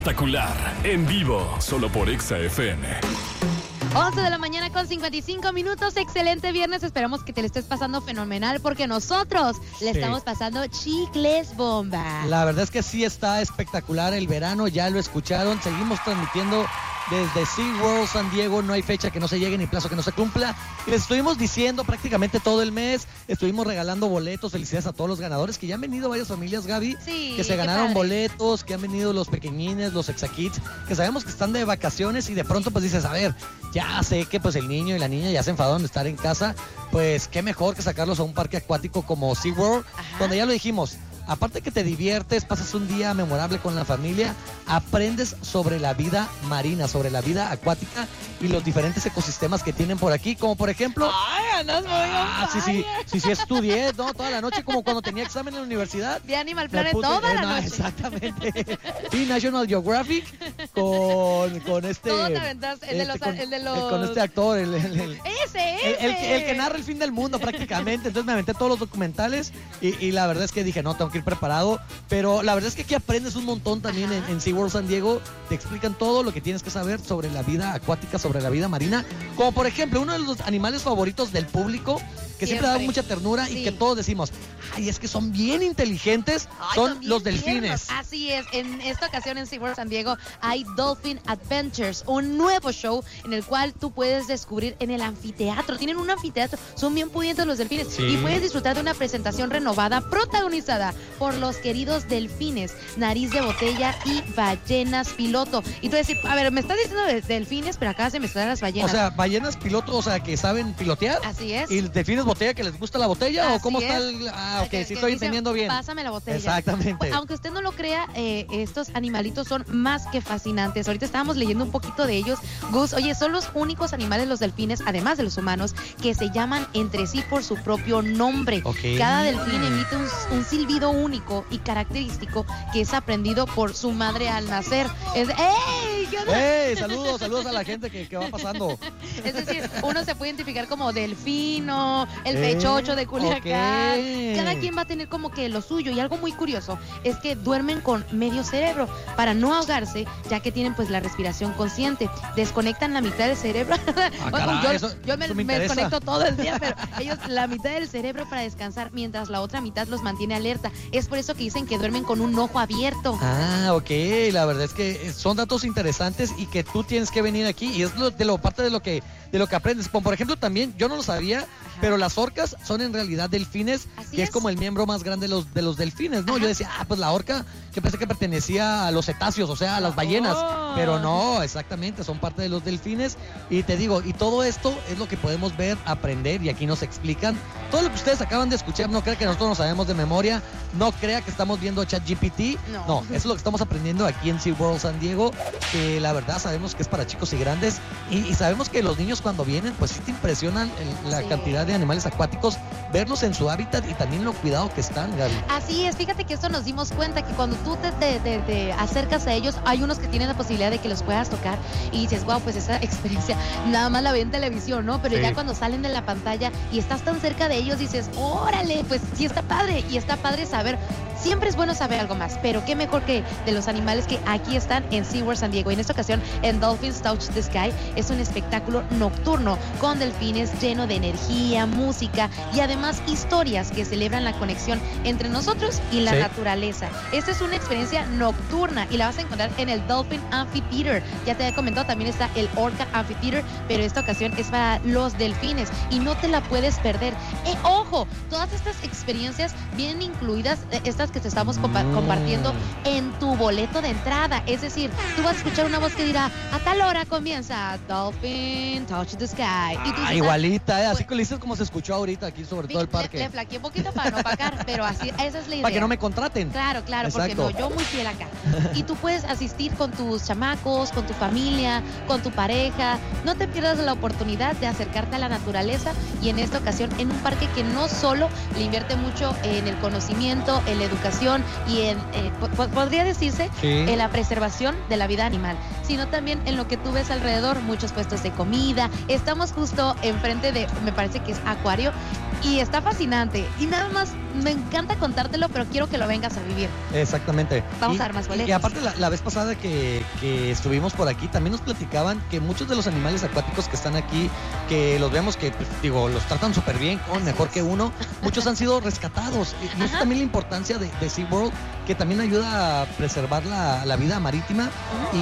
Espectacular, en vivo, solo por Exa FM. 11 de la mañana con 55 minutos. Excelente viernes. Esperamos que te le estés pasando fenomenal porque nosotros le estamos pasando chicles bomba. La verdad es que sí está espectacular el verano. Ya lo escucharon. Seguimos transmitiendo desde SeaWorld San Diego. No hay fecha que no se llegue ni plazo que no se cumpla. Y les estuvimos diciendo prácticamente todo el mes. Estuvimos regalando boletos. Felicidades a todos los ganadores, que ya han venido varias familias, Gaby, que se ganaron boletos, que han venido los pequeñines, los Exakids, que sabemos que están de vacaciones y de pronto pues dices, a ver, ya sé que pues el niño y la niña ya se enfadaron de estar en casa, pues qué mejor que sacarlos a un parque acuático como SeaWorld, donde ya lo dijimos, aparte que te diviertes, pasas un día memorable con la familia, aprendes sobre la vida marina, sobre la vida acuática y los diferentes ecosistemas que tienen por aquí, como por ejemplo... ¡Ay, andas muy sí, estudié, ¿no? Toda la noche, como cuando tenía examen en la universidad. De Animal Planet toda la noche. Exactamente. Sí, National Geographic con este... Todo te aventaste, el de los... Con este actor, Ese. El que narra el fin del mundo prácticamente. Entonces me aventé todos los documentales y la verdad es que dije, no, tengo que ir preparado. Pero la verdad es que aquí aprendes un montón también en SeaWorld San Diego. Te explican todo lo que tienes que saber sobre la vida acuática, sobre la vida marina. Como por ejemplo, uno de los animales favoritos del público, que siempre da mucha ternura y que todos decimos, ay, es que son bien inteligentes, son los delfines. Así es, en esta ocasión en SeaWorld San Diego hay Dolphin Adventures, un nuevo show en el cual tú puedes descubrir en el anfiteatro. Tienen un anfiteatro, son bien pudientes los delfines y puedes disfrutar de una presentación renovada protagonizada por los queridos delfines, nariz de botella y ballenas piloto. Y tú decís, a ver, me estás diciendo de delfines, pero acabas de mezclar las ballenas. O sea, ballenas piloto, o sea, que saben pilotear. Así es. ¿Y delfines botella, que les gusta la botella? Así ¿O cómo está es. ok, sí estoy entendiendo bien. Pásame la botella. Exactamente. Aunque usted no lo crea, estos animalitos son más que fascinantes. Ahorita estábamos leyendo un poquito de ellos. Gus, oye, son los únicos animales, los delfines, además de los humanos, que se llaman entre sí por su propio nombre. Cada delfín emite un silbido único y característico que es aprendido por su madre al nacer. ¡Ey! ¡Ey! Saludos a la gente que va pasando. Es decir, uno se puede identificar como delfino, el pechocho de Culiacán. Cada quien va a tener como que lo suyo. Y algo muy curioso es que duermen con medio cerebro para no ahogarse, ya que tienen pues la respiración consciente. Desconectan la mitad del cerebro. Yo me desconecto todo el día, pero ellos la mitad del cerebro para descansar, mientras la otra mitad los mantiene alerta. Es por eso que dicen que duermen con un ojo abierto. Ok. La verdad es que son datos interesantes y que tú tienes que venir aquí y es parte de lo que aprendes. Como por ejemplo también, yo no lo sabía, pero las orcas son en realidad delfines, que es como el miembro más grande de los delfines, ¿no? Yo decía, pues la orca, que pensé que pertenecía a los cetáceos, o sea, a las ballenas, pero no, exactamente, son parte de los delfines. Y te digo, y todo esto es lo que podemos ver, aprender, y aquí nos explican todo lo que ustedes acaban de escuchar. No crea que nosotros no sabemos de memoria, no crea que estamos viendo ChatGPT, no, eso es lo que estamos aprendiendo aquí en SeaWorld San Diego, que la verdad sabemos que es para chicos y grandes, y sabemos que los niños cuando vienen, pues sí te impresionan la cantidad de animales acuáticos, verlos en su hábitat y también lo cuidado que están, Gaby. Así es, fíjate que esto nos dimos cuenta que cuando tú te acercas a ellos, hay unos que tienen la posibilidad de que los puedas tocar y dices, wow, pues esa experiencia nada más la ve en televisión, ¿no? Pero ya cuando salen de la pantalla y estás tan cerca de ellos, dices, órale, pues sí está padre, y está padre saber. Siempre es bueno saber algo más, pero qué mejor que de los animales que aquí están en SeaWorld San Diego. Y en esta ocasión, en Dolphins Touch the Sky, es un espectáculo nocturno con delfines lleno de energía, música y además historias que celebran la conexión entre nosotros y la naturaleza. Esta es una experiencia nocturna y la vas a encontrar en el Dolphin Amphitheater. Ya te había comentado, también está el Orca Amphitheater, pero esta ocasión es para los delfines y no te la puedes perder. ¡Ojo! Todas estas experiencias vienen incluidas, estas que te estamos compartiendo en tu boleto de entrada. Es decir, tú vas a escuchar una voz que dirá, a tal hora comienza Dolphin Touch the Sky. Y tú dices, igualita, así que lo dices como se escuchó ahorita aquí sobre todo el parque. Le flaqueé un poquito para no opacar, pero así, esa es la idea. Para que no me contraten. Claro, Exacto. porque no, yo muy fiel acá. Y tú puedes asistir con tus chamacos, con tu familia, con tu pareja. No te pierdas la oportunidad de acercarte a la naturaleza y en esta ocasión en un parque que no solo le invierte mucho en el conocimiento, en la educación y en, podría decirse, en la preservación de la vida animal, sino también en lo que tú ves alrededor, muchos puestos de comida. Estamos justo enfrente de, me parece que que es acuario. Y está fascinante. Y nada más, me encanta contártelo, pero quiero que lo vengas a vivir. Exactamente. Vamos a dar más boletos. Y aparte, la vez pasada que estuvimos por aquí, también nos platicaban que muchos de los animales acuáticos que están aquí, que los vemos que, pues, digo, los tratan súper bien, mejor que uno, muchos han sido rescatados. Y eso también la importancia de SeaWorld, que también ayuda a preservar la vida marítima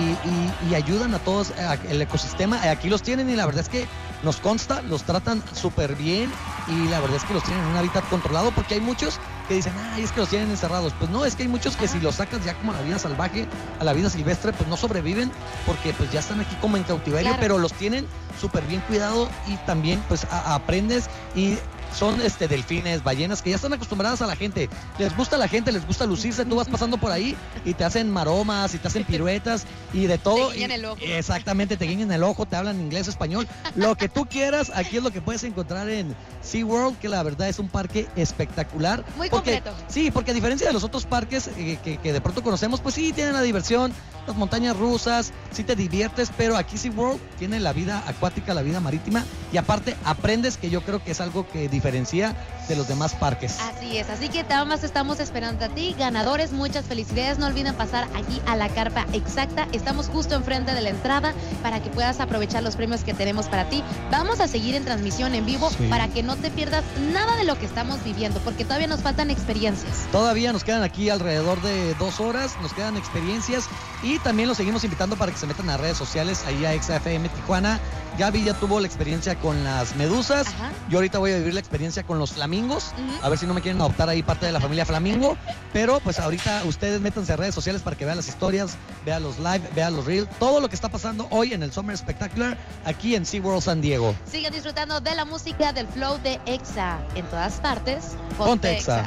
y ayudan a todos el ecosistema. Aquí los tienen y la verdad es que nos consta, los tratan súper bien y la verdad es que los tienen en un hábitat controlado, porque hay muchos que dicen, ay, es que los tienen encerrados. Pues no, es que hay muchos que si los sacas ya como a la vida salvaje, a la vida silvestre, pues no sobreviven, porque pues ya están aquí como en cautiverio, claro. pero los tienen súper bien cuidado y también pues aprendes y son delfines, ballenas que ya están acostumbradas a la gente. Les gusta la gente, les gusta lucirse. Tú vas pasando por ahí y te hacen maromas y te hacen piruetas y de todo. Te guiñan el ojo. Exactamente, te guiñan el ojo, te hablan inglés, español. Lo que tú quieras, aquí es lo que puedes encontrar en SeaWorld, que la verdad es un parque espectacular. Muy completo. Sí, porque a diferencia de los otros parques que de pronto conocemos, pues sí, tienen la diversión, las montañas rusas, sí te diviertes, pero aquí SeaWorld tiene la vida acuática, la vida marítima, y aparte aprendes, que yo creo que es algo que diferencia de los demás parques. Así es, así que nada más estamos esperando a ti, ganadores, muchas felicidades, no olviden pasar aquí a la carpa exacta, estamos justo enfrente de la entrada para que puedas aprovechar los premios que tenemos para ti. Vamos a seguir en transmisión en vivo para que no te pierdas nada de lo que estamos viviendo, porque todavía nos faltan experiencias. Todavía nos quedan aquí alrededor de 2 horas, nos quedan experiencias y también los seguimos invitando para que se metan a redes sociales, ahí a XFM Tijuana. Gaby ya tuvo la experiencia con las medusas. Ajá. Yo ahorita voy a vivir la experiencia con los flamingos. A ver si no me quieren adoptar ahí parte de la familia flamingo. Pero pues ahorita ustedes métanse a redes sociales para que vean las historias, vean los live, vean los reels, todo lo que está pasando hoy en el Summer Spectacular aquí en SeaWorld San Diego. Sigan disfrutando de la música del flow de Exa. En todas partes, Ponte Exa.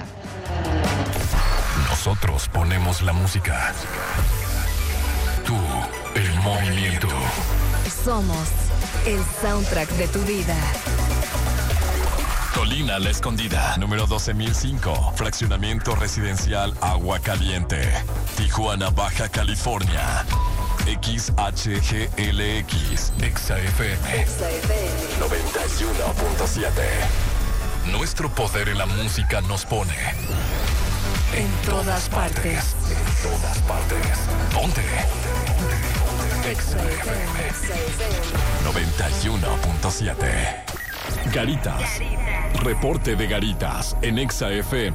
Nosotros ponemos la música. Tú, el movimiento. Somos el soundtrack de tu vida. Colina La Escondida, número 12005, fraccionamiento residencial Agua Caliente, Tijuana, Baja California. XHGLX, XFM 91.7. Nuestro poder en la música nos pone en todas partes. En todas partes. Ponte. XFM 91.7. Garitas. Reporte de Garitas en XFM.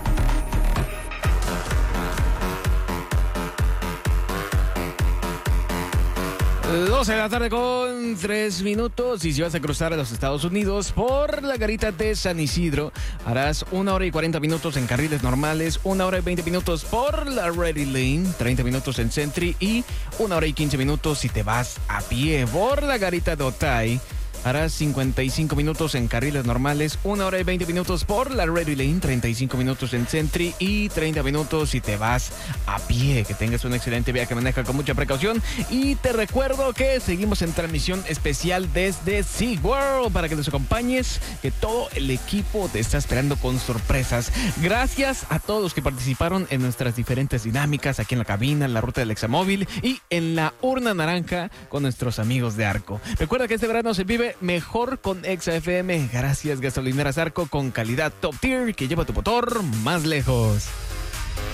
12 de la tarde con 3 minutos. Y si vas a cruzar a los Estados Unidos por la garita de San Isidro, harás 1 hora y 40 minutos en carriles normales, 1 hora y 20 minutos por la Ready Lane, 30 minutos en Sentry y 1 hora y 15 minutos si te vas a pie por la garita de Otay. Harás 55 minutos en carriles normales, 1 hora y 20 minutos por la Ready Lane, 35 minutos en Sentry y 30 minutos si te vas a pie. Que tengas un excelente viaje, maneja con mucha precaución. Y te recuerdo que seguimos en transmisión especial desde SeaWorld para que nos acompañes, que todo el equipo te está esperando con sorpresas. Gracias a todos los que participaron en nuestras diferentes dinámicas aquí en la cabina, en la ruta del Examóvil y en la urna naranja con nuestros amigos de Arco. Recuerda que este verano se vive mejor con XFM. Gracias, Gasolineras Arco, con calidad top tier que lleva tu motor más lejos.